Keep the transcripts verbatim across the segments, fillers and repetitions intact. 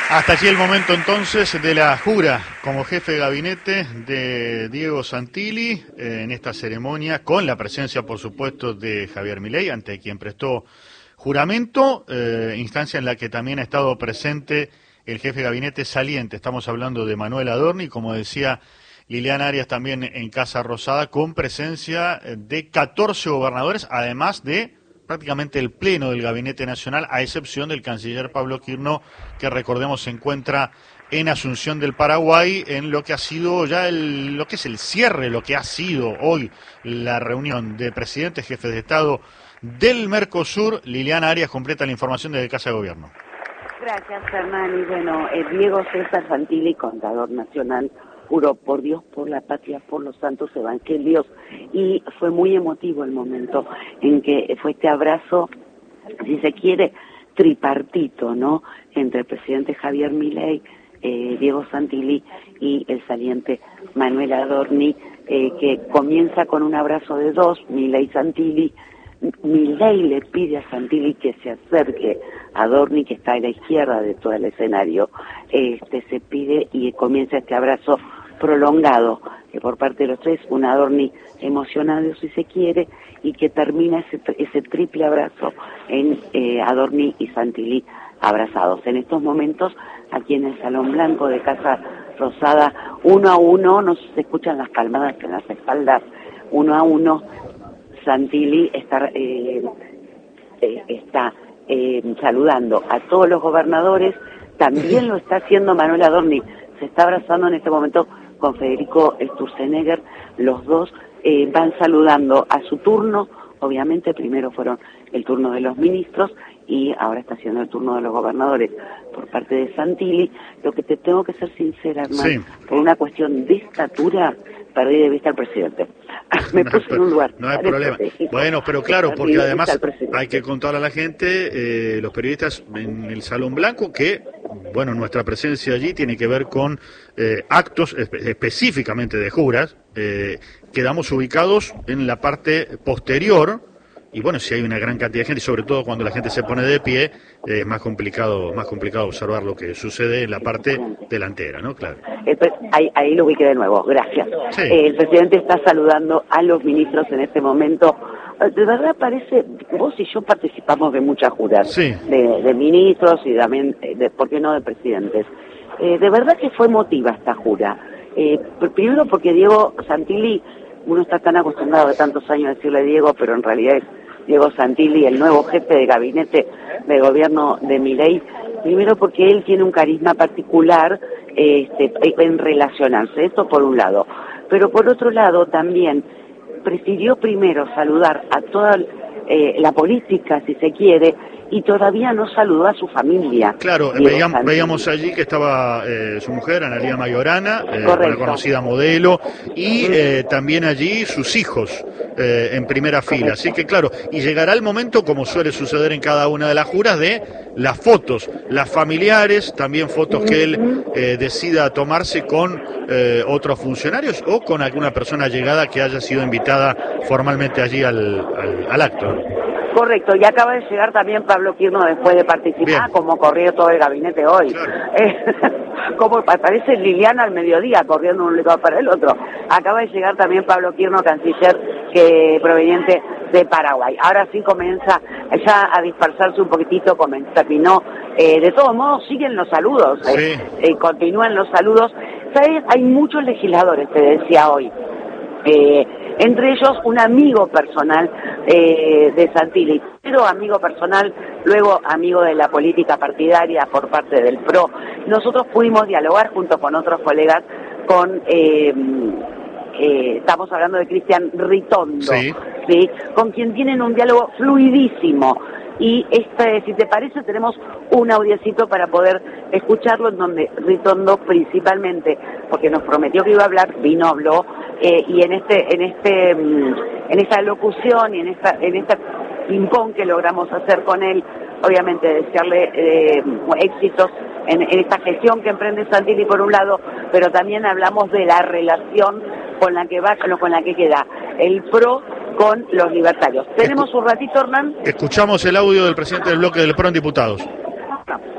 Hasta allí el momento entonces de la jura como jefe de gabinete de Diego Santilli eh, en esta ceremonia, con la presencia, por supuesto, de Javier Milei, ante quien prestó juramento, eh, instancia en la que también ha estado presente el jefe de gabinete saliente. Estamos hablando de Manuel Adorni, como decía Liliana Arias, también en Casa Rosada, con presencia de catorce gobernadores, además de prácticamente el pleno del Gabinete Nacional, a excepción del canciller Pablo Quirno, que recordemos se encuentra en Asunción del Paraguay, en lo que ha sido ya el, lo que es el cierre, lo que ha sido hoy la reunión de presidentes, jefes de Estado del Mercosur. Liliana Arias completa la información desde Casa de Gobierno. Gracias, Hernán. Y bueno, eh, Diego César Santilli, contador nacional, juró por Dios, por la patria, por los santos evangelios, y fue muy emotivo el momento en que fue este abrazo, si se quiere, tripartito, ¿no?, entre el presidente Javier Milei, eh, Diego Santilli y el saliente Manuel Adorni, eh, que comienza con un abrazo de dos, Milei-Santilli. Milei le pide a Santilli que se acerque a Adorni, que está a la izquierda de todo el escenario. Este se pide y comienza este abrazo prolongado eh, por parte de los tres, un Adorni emocionado si se quiere, y que termina ese, ese triple abrazo en eh, Adorni y Santilli abrazados. En estos momentos, aquí en el Salón Blanco de Casa Rosada, uno a uno, no se escuchan las palmadas en las espaldas, uno a uno, Santilli está, eh, eh, está eh, saludando a todos los gobernadores, también lo está haciendo Manuel Adorni, se está abrazando en este momento con Federico Sturzenegger, los dos eh, van saludando a su turno, obviamente primero fueron el turno de los ministros y ahora está siendo el turno de los gobernadores por parte de Santilli. Lo que te tengo que ser sincera, hermano, sí, por una cuestión de estatura, perdí de vista al presidente. Me no, puse pero, en un lugar. No hay problema. Bueno, pero claro, porque además hay que contar a la gente, eh, los periodistas en el Salón Blanco, que, bueno, nuestra presencia allí tiene que ver con eh, actos espe específicamente de juras. Eh, quedamos ubicados en la parte posterior. Y bueno, si hay una gran cantidad de gente, y sobre todo cuando la gente se pone de pie, eh, es más complicado más complicado observar lo que sucede en la parte delantera, ¿no? Claro. El ahí, ahí lo ubiqué de nuevo, gracias. Sí. Eh, el presidente está saludando a los ministros en este momento. De verdad parece, vos y yo participamos de muchas juras, sí, de, de ministros y también, de, ¿por qué no?, de presidentes. Eh, de verdad que fue emotiva esta jura. Eh, primero porque Diego Santilli, uno está tan acostumbrado de tantos años a decirle Diego, pero en realidad es Diego Santilli, el nuevo jefe de gabinete de gobierno de Milei. Primero porque él tiene un carisma particular este, en relacionarse, esto por un lado. Pero por otro lado también prefirió primero saludar a toda eh, la política, si se quiere, y todavía no saludó a su familia. Claro, veíamos, veíamos allí que estaba eh, su mujer, Analía Mayorana, eh, una conocida modelo, y eh, también allí sus hijos eh, en primera fila. Así que claro, y llegará el momento, como suele suceder en cada una de las juras, de las fotos, las familiares, también fotos que él eh, decida tomarse con eh, otros funcionarios o con alguna persona llegada que haya sido invitada formalmente allí al, al, al acto. Correcto, y acaba de llegar también Pablo Quirno después de participar, bien, como corrió todo el gabinete hoy. Claro. Eh, como parece Liliana al mediodía, corriendo de un lado para el otro. Acaba de llegar también Pablo Quirno, canciller que proveniente de Paraguay. Ahora sí comienza ya a dispersarse un poquitito, terminó. Eh, de todos modos, siguen los saludos, eh, sí. eh, continúan los saludos. ¿Sabes? Hay muchos legisladores, te decía hoy. Eh, entre ellos un amigo personal eh, de Santilli, pero amigo personal, luego amigo de la política partidaria por parte del P R O. Nosotros pudimos dialogar junto con otros colegas con, eh, eh, estamos hablando de Cristian Ritondo, sí. ¿sí?, con quien tienen un diálogo fluidísimo. Y este, si te parece, tenemos un audiocito para poder escucharlo, en donde Ritondo principalmente, porque nos prometió que iba a hablar, vino, habló, eh, y en este, en este, en esta locución y en esta, en esta ping-pong que logramos hacer con él, obviamente desearle eh, éxitos en, en esta gestión que emprende Santilli por un lado, pero también hablamos de la relación con la que va, con la que queda el P R O con los libertarios. ¿Tenemos un ratito, Hernán? Escuchamos el audio del presidente del bloque del P R O en Diputados.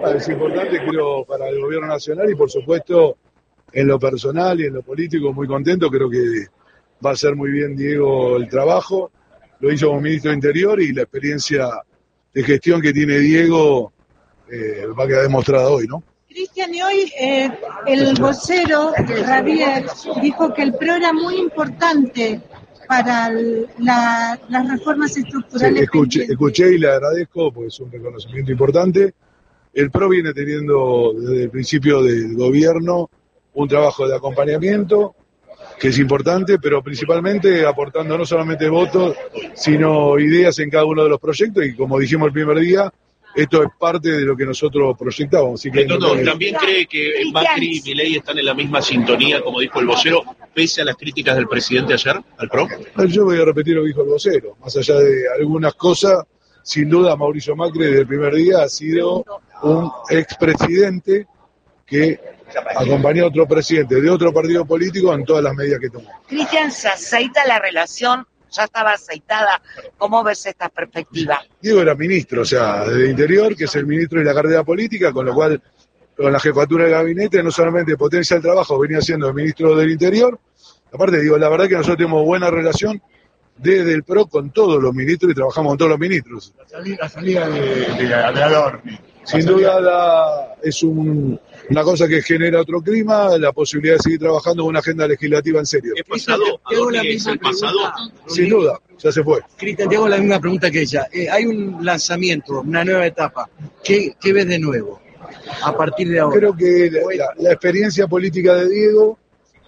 Es importante, creo, para el gobierno nacional y, por supuesto, en lo personal y en lo político, muy contento. Creo que va a hacer muy bien Diego el trabajo. Lo hizo como ministro de Interior y la experiencia de gestión que tiene Diego eh, va a quedar demostrada hoy, ¿no? Cristian, y hoy eh, el vocero Javier dijo que el P R O era muy importante para la, las reformas estructurales. Sí, escuché, escuché y le agradezco porque es un reconocimiento importante. El P R O viene teniendo desde el principio del gobierno un trabajo de acompañamiento que es importante, pero principalmente aportando no solamente votos, sino ideas en cada uno de los proyectos y, como dijimos el primer día, esto es parte de lo que nosotros proyectábamos. Así que no, no, ¿también cree que Macri y Milei están en la misma sintonía, como dijo el vocero, pese a las críticas del presidente ayer al P R O? Yo voy a repetir lo que dijo el vocero. Más allá de algunas cosas, sin duda Mauricio Macri desde el primer día ha sido un expresidente que acompañó a otro presidente de otro partido político en todas las medidas que tomó. Cristian, ¿se aceita la relación? ¿Ya estaba aceitada? ¿Cómo ves esta perspectiva? Diego era ministro, o sea, de Interior, que es el ministro de la carrera política, con lo cual, con la jefatura del gabinete, no solamente potencia el trabajo, venía siendo el ministro del Interior. Aparte, digo, la verdad que nosotros tenemos buena relación desde el P R O con todos los ministros y trabajamos con todos los ministros. La salida, la salida de, de, de Adorni. Sin duda la, es un, una cosa que genera otro clima, la posibilidad de seguir trabajando con una agenda legislativa en serio. ¿Es pasado? ¿Adorni es el pasado? Sin duda, ya se fue. Cristian, te hago la misma pregunta que ella. Eh, hay un lanzamiento, una nueva etapa. ¿Qué, qué ves de nuevo a partir de ahora? Creo que la, la, la experiencia política de Diego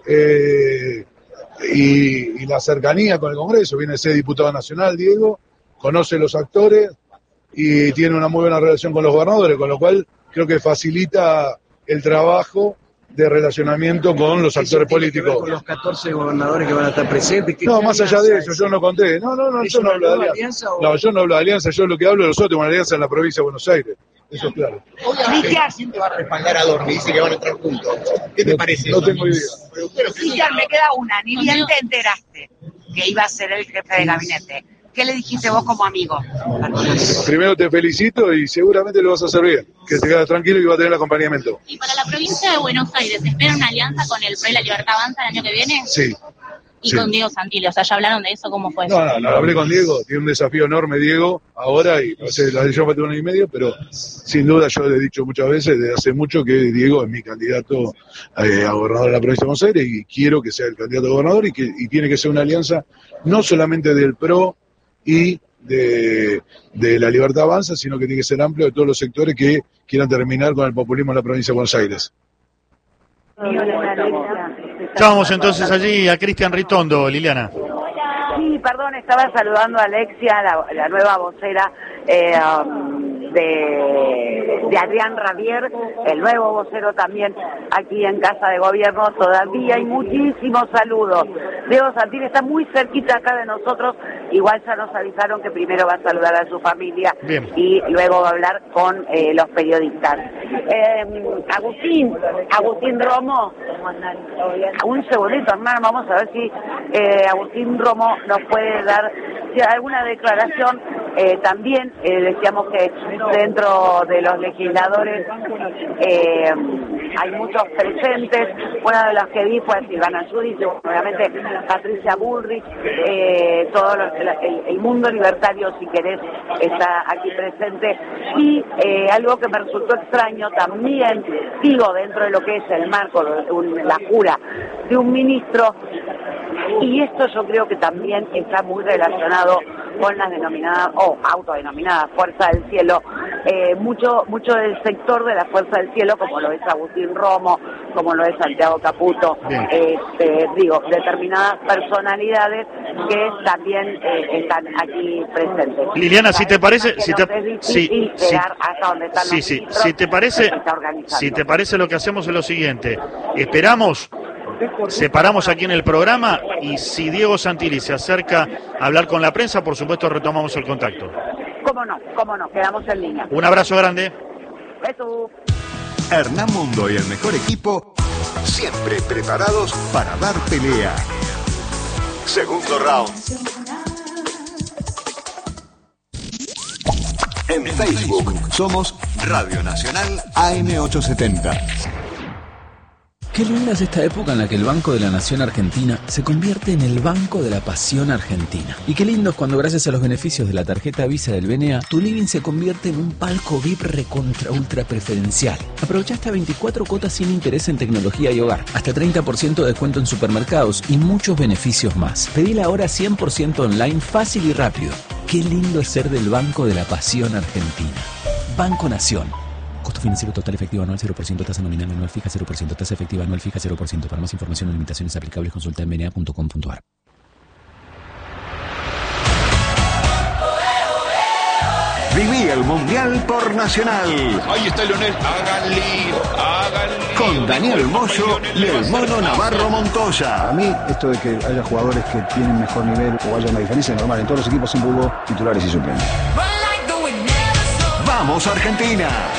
eh, y, y la cercanía con el Congreso, viene a ser diputado nacional Diego, conoce los actores y tiene una muy buena relación con los gobernadores, con lo cual creo que facilita el trabajo de relacionamiento con los actores políticos. Con los catorce gobernadores que van a estar presentes. No, más allá de eso, yo no conté. No, no, no, yo no hablo de alianza. alianza o... No, yo no hablo de alianza, yo lo que hablo de nosotros, tengo una alianza en la provincia de Buenos Aires. Eso es claro. Cristian, ¿quién te va a respaldar a Adorni? Dice que van a entrar juntos. ¿Qué te no, parece? No tengo idea. Cristian, me queda una. Ni bien te enteraste que iba a ser el jefe de gabinete. ¿Qué le dijiste vos como amigo? Primero te felicito y seguramente lo vas a hacer bien. Que te quedas tranquilo y va a tener el acompañamiento. ¿Y para la provincia de Buenos Aires, espera una alianza con el P R O y la Libertad Avanza el año que viene? Sí. Y sí. con Diego Santilli, o sea, ¿ya hablaron de eso? ¿Cómo fue? No, no, no, hablé con Diego. Tiene un desafío enorme Diego ahora y no sé, la decisión va a tener un año y medio, pero sin duda yo le he dicho muchas veces, desde hace mucho, que Diego es mi candidato eh, a gobernador de la provincia de Buenos Aires y quiero que sea el candidato a gobernador y que y tiene que ser una alianza no solamente del P R O y De, de la Libertad Avanza, sino que tiene que ser amplio de todos los sectores que quieran terminar con el populismo en la provincia de Buenos Aires. Estábamos entonces allí a Cristian Ritondo, Liliana. Sí, perdón, estaba saludando a Alexia, la, la nueva vocera eh, um, de, de Adrián Rabier, el nuevo vocero también aquí en Casa de Gobierno. Todavía hay muchísimos saludos. Diego Santilli está muy cerquita acá de nosotros, igual ya nos avisaron que primero va a saludar a su familia. Bien. Y luego va a hablar con eh, los periodistas. Eh, Agustín, Agustín Romo, un segundito, hermano, vamos a ver si eh, Agustín Romo nos puede dar si alguna declaración. Eh, también eh, decíamos que dentro de los legisladores eh, hay muchos presentes. Una de las que vi fue Silvana Giudice, obviamente Patricia Bullrich, eh, todo lo, el, el mundo libertario, si querés, está aquí presente. Y eh, algo que me resultó extraño también, digo, dentro de lo que es el marco, un, la jura de un ministro, y esto yo creo que también está muy relacionado con las denominadas, o oh, autodenominadas Fuerza del Cielo, eh, mucho mucho del sector de la Fuerza del Cielo, como lo es Agustín Romo, como lo es Santiago Caputo, eh, eh, digo, determinadas personalidades que también eh, están aquí presentes. Liliana, si te parece, si te, sí, sí, hasta donde están sí, los sí, ministros, si te parece, si te organizando. parece, lo que hacemos es lo siguiente: esperamos, separamos aquí en el programa y si Diego Santilli se acerca a hablar con la prensa, por supuesto retomamos el contacto. Cómo no, cómo no, quedamos en línea. Un abrazo grande. Beso. Hernán Mundo y el mejor equipo, siempre preparados para dar pelea. Segundo round. En Facebook somos Radio Nacional A M ochocientos setenta. Qué linda es esta época en la que el Banco de la Nación Argentina se convierte en el Banco de la Pasión Argentina. Y qué lindo es cuando gracias a los beneficios de la tarjeta Visa del B N A, tu living se convierte en un palco V I P recontra ultra preferencial. Aprovecha hasta veinticuatro cuotas sin interés en tecnología y hogar, hasta treinta por ciento de descuento en supermercados y muchos beneficios más. Pedila ahora cien por ciento online, fácil y rápido. Qué lindo es ser del Banco de la Pasión Argentina. Banco Nación. Costo financiero total efectivo anual cero por ciento, tasa nominal anual fija cero por ciento, tasa efectiva anual fija cero por ciento. Para más información o limitaciones aplicables consulta en b n a punto com punto a r. Viví el Mundial por Nacional. Ahí está Leonel. Hagan lío, hagan lío. Con Daniel Moyo y el Mono Navarro Montoya. A mí, esto de que haya jugadores que tienen mejor nivel o haya una diferencia es normal. En todos los equipos siempre hubo titulares y suplentes. ¡Vamos, Argentina!